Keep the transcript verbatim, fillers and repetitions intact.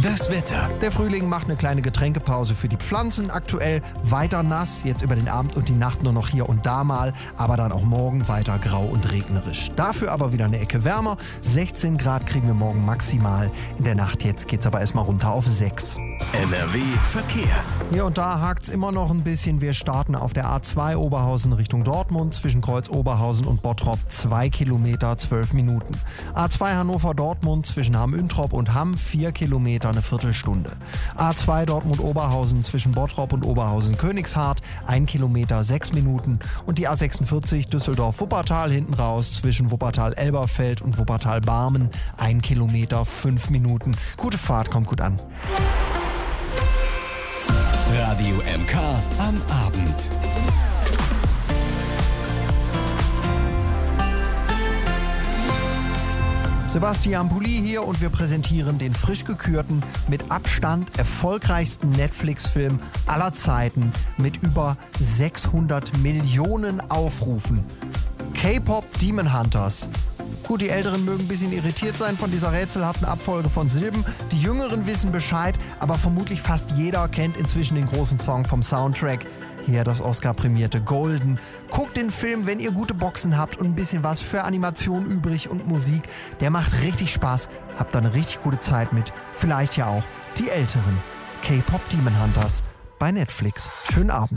Das Wetter. Der Frühling macht eine kleine Getränkepause für die Pflanzen. Aktuell weiter nass, jetzt über den Abend und die Nacht nur noch hier und da mal, aber dann auch morgen weiter grau und regnerisch. Dafür aber wieder eine Ecke wärmer. sechzehn Grad kriegen wir morgen maximal. In der Nacht jetzt geht's aber erstmal runter auf sechs. N R W Verkehr. Hier und da hakt's immer noch ein bisschen. Wir starten auf der A zwei Oberhausen Richtung Dortmund zwischen Kreuz Oberhausen und Bottrop zwei Kilometer, zwölf Minuten. A zwei Hannover-Dortmund zwischen Hamm-Üntrop und Hamm vier Kilometer, eine Viertelstunde. A zwei Dortmund-Oberhausen zwischen Bottrop und Oberhausen-Königshardt ein Kilometer, sechs Minuten. Und die A sechsundvierzig Düsseldorf-Wuppertal hinten raus zwischen Wuppertal-Elberfeld und Wuppertal-Barmen ein Kilometer, fünf Minuten. Gute Fahrt, kommt gut an. Radio M K am Abend. Sebastian Pulli hier und wir präsentieren den frisch gekürten, mit Abstand erfolgreichsten Netflix-Film aller Zeiten mit über sechshundert Millionen Aufrufen. K-Pop Demon Hunters. Gut, die Älteren mögen ein bisschen irritiert sein von dieser rätselhaften Abfolge von Silben. Die Jüngeren wissen Bescheid, aber vermutlich fast jeder kennt inzwischen den großen Song vom Soundtrack. Hier das Oscar-prämierte Golden. Guckt den Film, wenn ihr gute Boxen habt und ein bisschen was für Animation übrig und Musik. Der macht richtig Spaß. Habt da eine richtig gute Zeit mit. Vielleicht ja auch die Älteren. K-Pop Demon Hunters bei Netflix. Schönen Abend.